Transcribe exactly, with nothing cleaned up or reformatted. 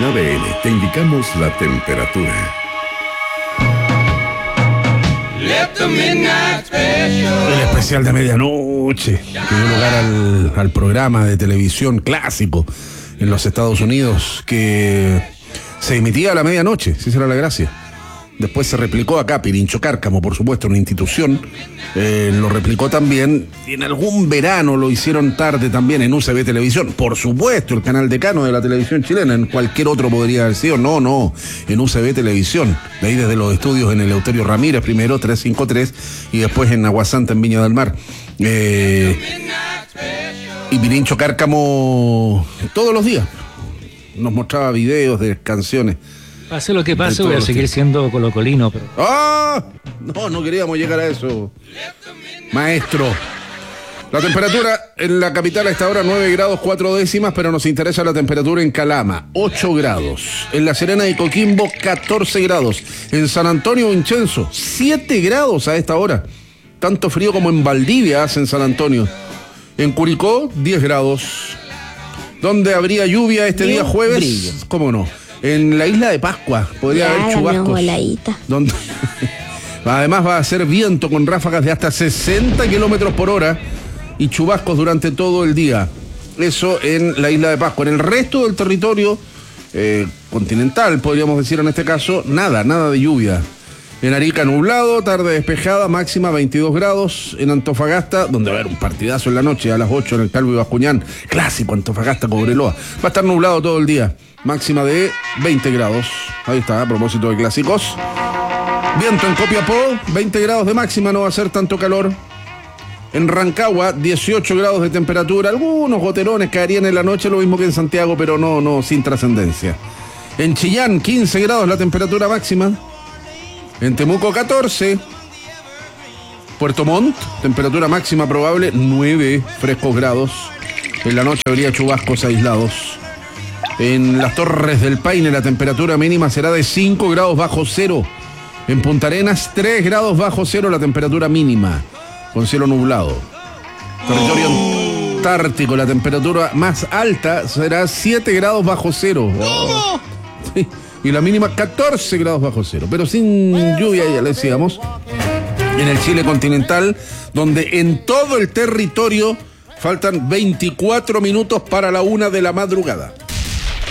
En A D N te indicamos la temperatura. El especial de medianoche que dio lugar al, al programa de televisión clásico en los Estados Unidos que se emitía a la medianoche, si esa era la gracia. Después se replicó acá, Pirincho Cárcamo, por supuesto, una institución, eh, lo replicó también, y en algún verano lo hicieron tarde también en U C B Televisión, por supuesto, el canal decano de la televisión chilena, en cualquier otro podría haber sido, no, no, en U C B Televisión, de ahí desde los estudios en el Eleuterio Ramírez, primero, trescientos cincuenta y tres, y después en Aguasanta, en Viña del Mar. Eh, y Pirincho Cárcamo todos los días nos mostraba videos de canciones. Pase lo que pase, voy a seguir siendo colocolino. Pero... ¡Ah! No, no queríamos llegar a eso. Maestro. La temperatura en la capital a esta hora nueve grados cuatro décimas, pero nos interesa la temperatura en Calama, ocho grados. En La Serena y Coquimbo, catorce grados. En San Antonio, Vincenzo, siete grados a esta hora. Tanto frío como en Valdivia hace en San Antonio. En Curicó, diez grados. ¿Dónde habría lluvia este día jueves? Brillo. ¿Cómo no? En la isla de Pascua podría ya, haber chubascos. Donde además va a ser viento con ráfagas de hasta sesenta kilómetros por hora y chubascos durante todo el día. Eso en la isla de Pascua. En el resto del territorio eh, continental, podríamos decir en este caso, nada, nada de lluvia. En Arica nublado, tarde despejada, máxima veintidós grados. En Antofagasta, donde va a haber un partidazo en la noche a las ocho en el Calvo y Bascuñán. Clásico Antofagasta, Cobreloa. Va a estar nublado todo el día. Máxima de veinte grados. Ahí está, a propósito de clásicos. Viento en Copiapó, veinte grados de máxima, no va a ser tanto calor. En Rancagua, dieciocho grados de temperatura. Algunos goterones caerían en la noche, lo mismo que en Santiago, pero no, no, sin trascendencia. En Chillán, quince grados la temperatura máxima. En Temuco, catorce. Puerto Montt, temperatura máxima probable, nueve frescos grados. En la noche habría chubascos aislados. En las Torres del Paine la temperatura mínima será de cinco grados bajo cero. En Punta Arenas tres grados bajo cero la temperatura mínima, con cielo nublado. Territorio oh. Antártico, la temperatura más alta será siete grados bajo cero. Oh. Sí. Y la mínima catorce grados bajo cero, pero sin lluvia, ya le decíamos. En el Chile continental, donde en todo el territorio faltan veinticuatro minutos para la una de la madrugada.